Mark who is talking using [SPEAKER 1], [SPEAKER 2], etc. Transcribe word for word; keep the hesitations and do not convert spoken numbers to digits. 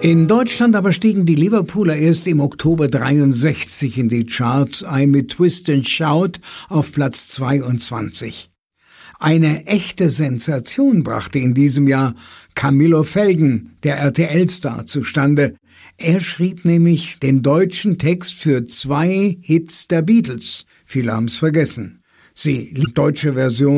[SPEAKER 1] In Deutschland aber stiegen die Liverpooler erst im Oktober dreiundsechzig in die Charts ein mit Twist and Shout auf Platz zweiundzwanzig. Eine echte Sensation brachte in diesem Jahr Camillo Felgen, der R T L-Star, zustande. Er schrieb nämlich den deutschen Text für zwei Hits der Beatles. Viele haben's vergessen. Sie, die deutsche Version